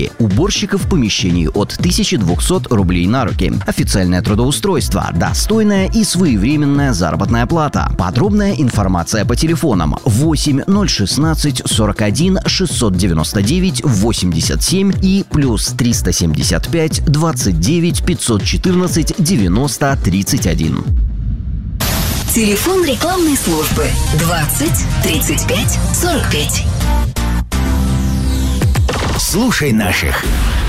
рублей. Уборщиков помещений от 1200 рублей на руки. Официальное трудоустройство, достойная и своевременная заработная плата. Подробная информация по телефонам 8 016 41 699 87 и плюс 375 29 514 90 31. Телефон рекламной службы 20 35 45. Слушай наших.